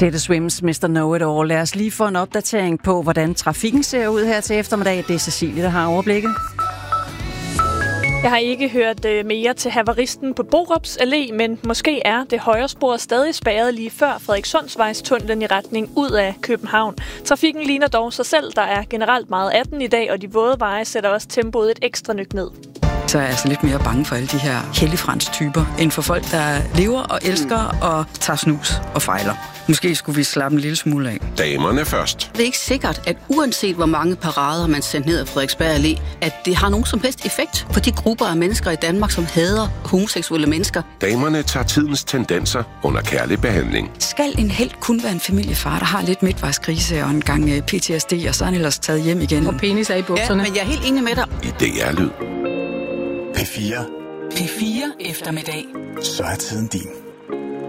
Teddy Swims Mr. Know-It-All. Lad os lige få en opdatering på, hvordan trafikken ser ud her til eftermiddag. Det er Cecilie, der har overblikket. Jeg har ikke hørt mere til havaristen på Borups Allé, men måske er det højre spor stadig spærret lige før Frederikssundsvejstunnelen i retning ud af København. Trafikken ligner dog sig selv. Der er generelt meget af den i dag, og de våde veje sætter også tempoet et ekstra nyk ned. Så er jeg altså lidt mere bange for alle de her helligfrans-typer, end for folk, der lever og elsker og tager snus og fejler. Måske skulle vi slappe en lille smule af. Damerne først. Det er ikke sikkert, at uanset hvor mange parader man sender ned af Frederiksberg Allé, at det har nogen som helst effekt for de grupper af mennesker i Danmark, som hader homoseksuelle mennesker. Damerne tager tidens tendenser under kærlig behandling. Skal en helt kun være en familiefar, der har lidt midtvejskrise og en gang PTSD, og så er han ellers taget hjem igen? Og penis er i bukserne. Ja, men jeg er helt enig med dig. I DR-lyd. P4. P4 eftermiddag. Så er tiden din.